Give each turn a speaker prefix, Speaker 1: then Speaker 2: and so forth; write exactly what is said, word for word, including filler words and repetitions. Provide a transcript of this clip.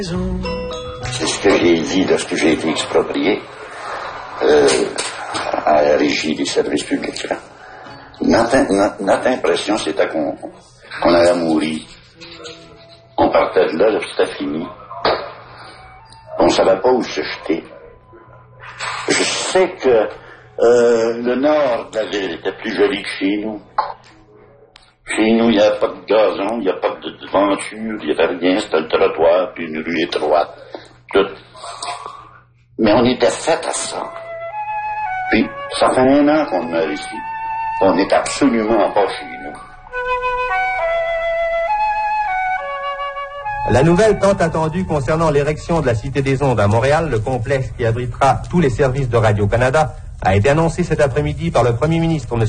Speaker 1: C'est ce que j'ai dit lorsque j'ai été exproprié euh, à la régie des services publics. Là. Notre, notre, notre impression, c'était qu'on qu'on allait mourir. On partait de là, là c'était fini. On ne savait pas où se jeter. Je sais que euh, le nord de la ville était plus joli que chez nous. Chez nous, il n'y avait pas de gazon, il n'y a pas de, de venture, il n'y avait rien, c'était le trottoir, puis une rue étroite, tout. Mais on était fait à ça. Puis, ça fait un an qu'on meurt ici. On n'est absolument pas chez nous.
Speaker 2: La nouvelle tant attendue concernant l'érection de la Cité des Ondes à Montréal, le complexe qui abritera tous les services de Radio-Canada, a été annoncée cet après-midi par le Premier ministre, M.